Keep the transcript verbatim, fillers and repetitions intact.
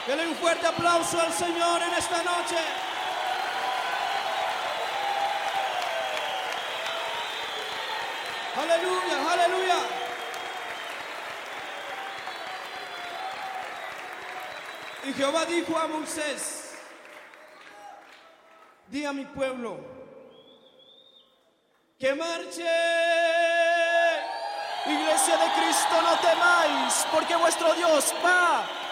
Dele un fuerte aplauso al Señor en esta noche. Aleluya, aleluya. Y Jehová dijo a Moisés: di a mi pueblo que marche. Iglesia de Cristo, no temáis, porque vuestro Dios va